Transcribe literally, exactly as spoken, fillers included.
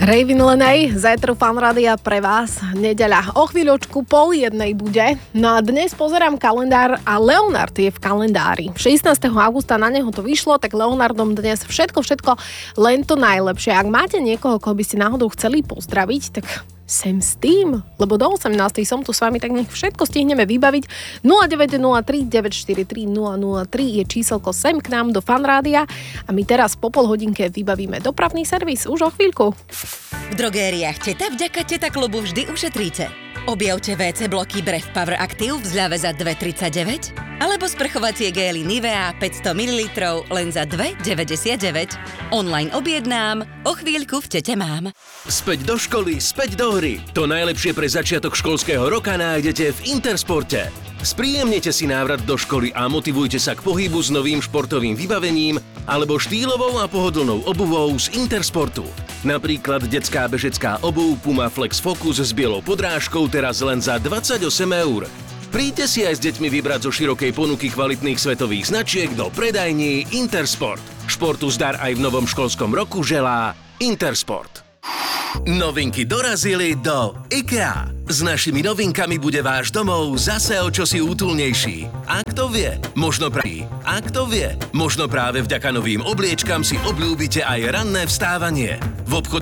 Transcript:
Raven Lenay, zajtra Fan Rádia pre vás, nedeľa. O chvíľočku pol jednej bude. No a dnes pozerám kalendár a Leonard je v kalendári. šestnásteho augusta na neho to vyšlo, tak Leonardom dnes všetko, všetko len to najlepšie. Ak máte niekoho, koho by ste náhodou chceli pozdraviť, tak sem s tým, lebo do osemnástej som tu s vami, tak nech všetko stihneme vybaviť. nula deväť nula tri deväť štyri tri nula nula tri je číselko sem k nám do Fan Rádia a my teraz po pol hodinke vybavíme dopravný servis už o chvíľku. V drogériách Teta vďaka Teta klubu vždy ušetríte. Objavte vé cé bloky Brev Power Active v zľave za dva tridsaťdeväť alebo sprchovacie gély Nivea päťsto mililitrov len za dva deväťdesiatdeväť. Online objednám, o chvíľku v Tete mám. Späť do školy, späť do hry. To najlepšie pre začiatok školského roka nájdete v Intersporte. Spríjemnite si návrat do školy a motivujte sa k pohybu s novým športovým vybavením alebo štýlovou a pohodlnou obuvou z Intersportu. Napríklad detská bežecká obuv Puma Flex Focus s bielou podrážkou teraz len za dvadsaťosem eur. Príďte si aj s deťmi vybrať zo širokej ponuky kvalitných svetových značiek do predajní Intersport. Športu zdar aj v novom školskom roku želá Intersport. Novinky dorazili do IKEA. S našimi novinkami bude váš domov zase o čosi útulnejší. A kto vie, možno práve, a kto vie, možno práve vďaka novým obliečkam si obľúbite aj ranné vstávanie. V obchode